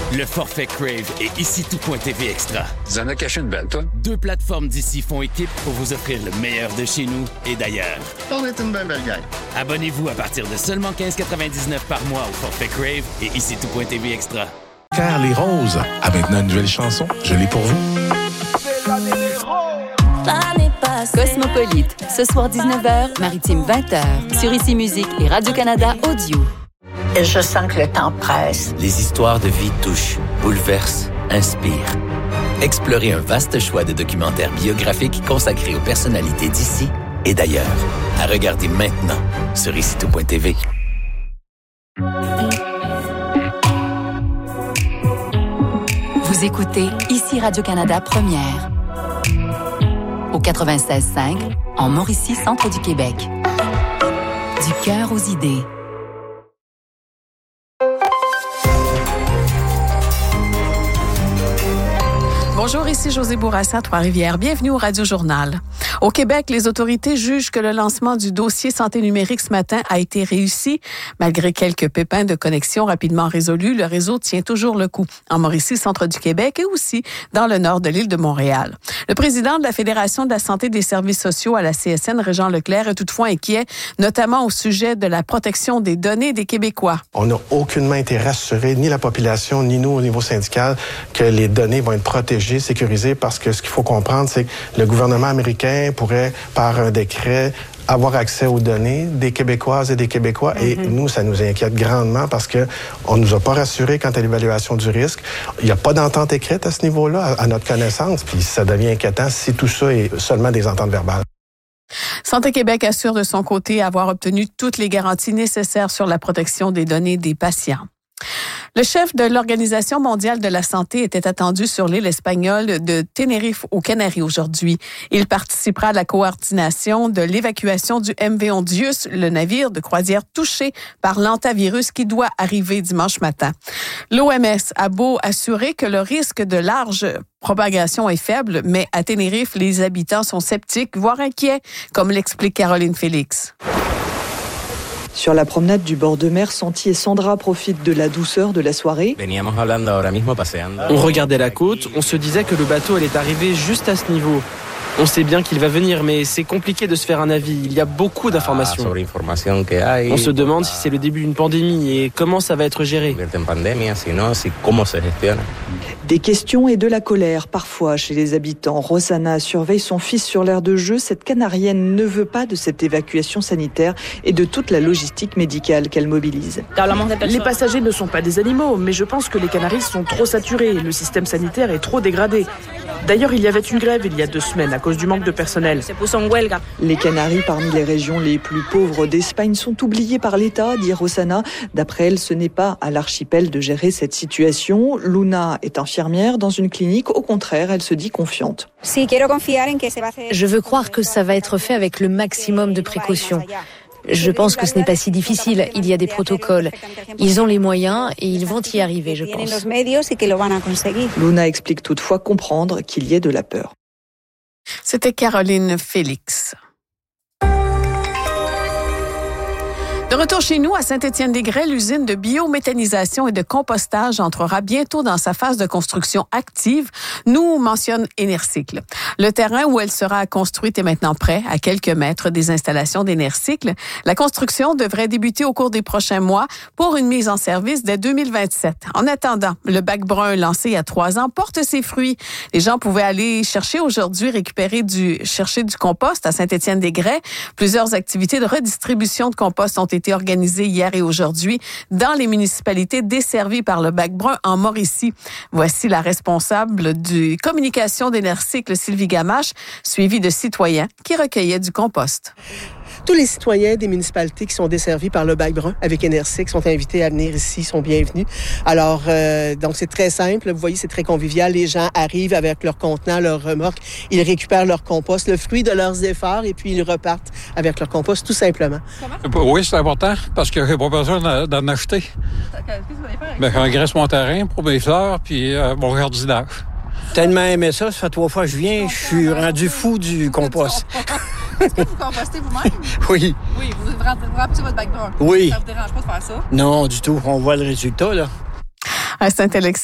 Le forfait Crave et ici tout.tv Extra. Tu en as caché une belle, toi? 2 plateformes d'ici font équipe pour vous offrir le meilleur de chez nous et d'ailleurs. On est une belle gang. Abonnez-vous à partir de seulement 15,99 par mois au forfait Crave et ici tout.tv Extra. Car les roses a maintenant une nouvelle chanson. Je l'ai pour vous. Cosmopolite, ce soir 19h, Maritime 20h, sur Ici Musique et Radio-Canada Audio. Je sens que le temps presse. Les histoires de vie touchent, bouleversent, inspirent. Explorez un vaste choix de documentaires biographiques consacrés aux personnalités d'ici et d'ailleurs. À regarder maintenant sur icitout.tv. Vous écoutez Ici Radio-Canada Première. Au 96.5, en Mauricie, centre du Québec. Du cœur aux idées. Bonjour, ici Josée Bourassa, Trois-Rivières. Bienvenue au Radio-Journal. Au Québec, les autorités jugent que le lancement du dossier santé numérique ce matin a été réussi. Malgré quelques pépins de connexion rapidement résolus, le réseau tient toujours le coup. En Mauricie, centre du Québec et aussi dans le nord de l'île de Montréal. Le président de la Fédération de la santé des services sociaux à la CSN, Régent Leclerc, est toutefois inquiet, notamment au sujet de la protection des données des Québécois. On n'a aucunement été rassurés, ni la population, ni nous au niveau syndical, que les données vont être protégées, sécurisées, parce que ce qu'il faut comprendre, c'est que le gouvernement américain pourrait, par un décret, avoir accès aux données des Québécoises et des Québécois. Et nous, ça nous inquiète grandement parce que on nous a pas rassurés quant à l'évaluation du risque. Il n'y a pas d'entente écrite à ce niveau-là, à notre connaissance. Puis ça devient inquiétant si tout ça est seulement des ententes verbales. Santé Québec assure de son côté avoir obtenu toutes les garanties nécessaires sur la protection des données des patients. Le chef de l'Organisation mondiale de la santé était attendu sur l'île espagnole de Tenerife aux Canaries aujourd'hui. Il participera à la coordination de l'évacuation du MV Ondius, le navire de croisière touché par l'hantavirus qui doit arriver dimanche matin. L'OMS a beau assurer que le risque de large propagation est faible, mais à Tenerife, les habitants sont sceptiques, voire inquiets, comme l'explique Caroline Félix. Sur la promenade du bord de mer, Santi et Sandra profitent de la douceur de la soirée. On regardait la côte, on se disait que le bateau allait arriver juste à ce niveau. On sait bien qu'il va venir, mais c'est compliqué de se faire un avis. Il y a beaucoup d'informations. On se demande si c'est le début d'une pandémie et comment ça va être géré. Des questions et de la colère, parfois, chez les habitants. Rosanna surveille son fils sur l'aire de jeu. Cette Canarienne ne veut pas de cette évacuation sanitaire et de toute la logistique médicale qu'elle mobilise. Les passagers ne sont pas des animaux, mais je pense que les Canaries sont trop saturés. Le système sanitaire est trop dégradé. D'ailleurs, il y avait une grève il y a 2 semaines à cause du manque de personnel. Les Canaries, parmi les régions les plus pauvres d'Espagne, sont oubliées par l'État, dit Rosanna. D'après elle, ce n'est pas à l'archipel de gérer cette situation. Luna est infirmière dans une clinique. Au contraire, elle se dit confiante. Je veux croire que ça va être fait avec le maximum de précautions. Je pense que ce n'est pas si difficile. Il y a des protocoles. Ils ont les moyens et ils vont y arriver, je pense. Luna explique toutefois comprendre qu'il y ait de la peur. C'était Caroline Félix. De retour chez nous, à Saint-Étienne-des-Grès, l'usine de biométhanisation et de compostage entrera bientôt dans sa phase de construction active, nous mentionne Énercycle. Le terrain où elle sera construite est maintenant prêt, à quelques mètres des installations d'Énercycle. La construction devrait débuter au cours des prochains mois pour une mise en service dès 2027. En attendant, le bac brun lancé il y a 3 ans porte ses fruits. Les gens pouvaient aller chercher aujourd'hui, chercher du compost à Saint-Étienne-des-Grès. Plusieurs activités de redistribution de compost ont été organisées hier et aujourd'hui dans les municipalités desservies par le bac brun en Mauricie. Voici la responsable de communication d'Énercycle, Sylvie Gamache, suivie de citoyens qui recueillaient du compost. Tous les citoyens des municipalités qui sont desservis par le bac brun avec Énercycle sont invités à venir ici, sont bienvenus. Alors, donc c'est très simple. Vous voyez, c'est très convivial. Les gens arrivent avec leur contenant, leur remorque. Ils récupèrent leur compost, le fruit de leurs efforts, et puis ils repartent avec leur compost, tout simplement. Oui, c'est important parce que j'ai pas besoin d'en acheter. Qu'est-ce que vous allez faire? Ben, j'engraisse mon terrain pour mes fleurs puis mon jardinage. Tellement aimé ça fait 3 fois que je viens, je suis rendu fou du compost. Est-ce que vous compostez vous-même? Oui. Oui, vous remplissez votre bac brun. Oui. Ça vous dérange pas de faire ça? Non, du tout. On voit le résultat, là. À Saint-Alexis.